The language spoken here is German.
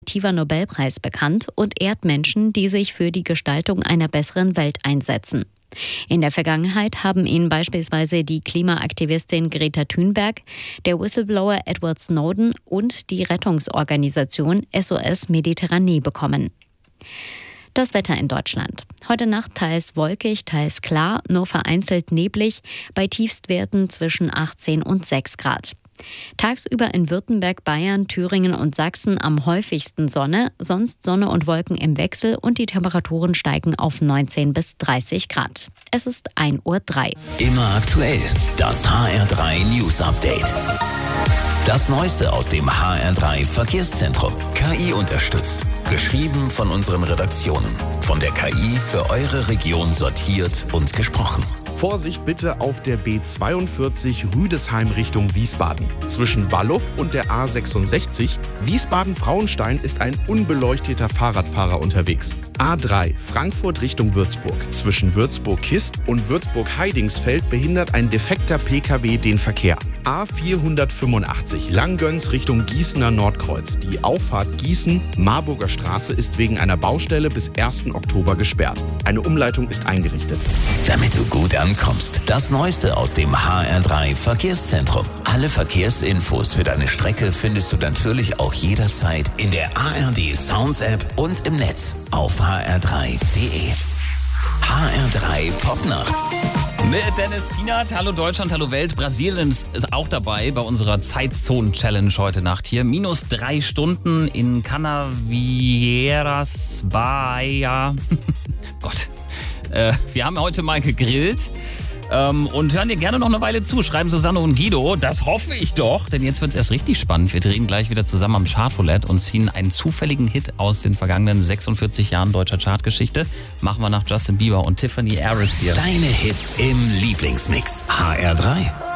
Literaturnobelpreis bekannt und ehrt Menschen, die sich für die Gestaltung einer besseren Welt einsetzen. In der Vergangenheit haben ihn beispielsweise die Klimaaktivistin Greta Thunberg, der Whistleblower Edward Snowden und die Rettungsorganisation SOS Mediterranee bekommen. Das Wetter in Deutschland. Heute Nacht teils wolkig, teils klar, nur vereinzelt neblig, bei Tiefstwerten zwischen 18 und 6 Grad. Tagsüber in Württemberg, Bayern, Thüringen und Sachsen am häufigsten Sonne, sonst Sonne und Wolken im Wechsel und die Temperaturen steigen auf 19 bis 30 Grad. Es ist 1:03 Uhr. Immer aktuell, das HR3 News Update. Das Neueste aus dem HR3 Verkehrszentrum. KI unterstützt. Geschrieben von unseren Redaktionen. Von der KI für eure Region sortiert und gesprochen. Vorsicht bitte auf der B42 Rüdesheim Richtung Wiesbaden. Zwischen Walluff und der A66 Wiesbaden-Frauenstein ist ein unbeleuchteter Fahrradfahrer unterwegs. A3 Frankfurt Richtung Würzburg. Zwischen Würzburg-Kist und Würzburg-Heidingsfeld behindert ein defekter Pkw den Verkehr. A485 Langgöns Richtung Gießener Nordkreuz. Die Auffahrt Gießen-Marburger Straße ist wegen einer Baustelle bis 1. Oktober gesperrt. Eine Umleitung ist eingerichtet. Damit du gut ankommst, das Neueste aus dem HR3 Verkehrszentrum. Alle Verkehrsinfos für deine Strecke findest du natürlich auch jederzeit in der ARD Sounds App und im Netz auf hr3.de. HR3 Popnacht. Mit Dennis Pienert, hallo Deutschland, hallo Welt. Brasilien ist auch dabei bei unserer Zeitzonen-Challenge heute Nacht hier. -3 Stunden in Canavieras, Bahia. Gott, wir haben heute mal gegrillt und hören dir gerne noch eine Weile zu. Schreiben Susanne und Guido, das hoffe ich doch, denn jetzt wird es erst richtig spannend. Wir drehen gleich wieder zusammen am Chartroulette und ziehen einen zufälligen Hit aus den vergangenen 46 Jahren deutscher Chartgeschichte. Machen wir nach Justin Bieber und Tiffany Harris hier. Deine Hits im Lieblingsmix. HR3.